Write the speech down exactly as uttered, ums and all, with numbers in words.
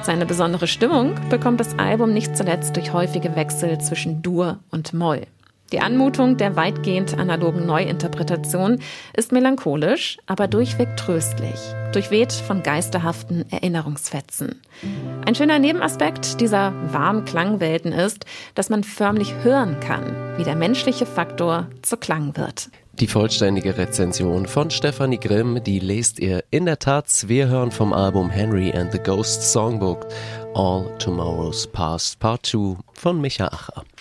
Seine besondere Stimmung bekommt das Album nicht zuletzt durch häufige Wechsel zwischen Dur und Moll. Die Anmutung der weitgehend analogen Neuinterpretation ist melancholisch, aber durchweg tröstlich, durchweht von geisterhaften Erinnerungsfetzen. Ein schöner Nebenaspekt dieser warmen Klangwelten ist, dass man förmlich hören kann, wie der menschliche Faktor zu Klang wird. Die vollständige Rezension von Stefanie Grimm, die lest ihr in der Taz. Wir hören vom Album Henry and the Ghost Songbook All Tomorrow's Past Part zwei von Micha Acher.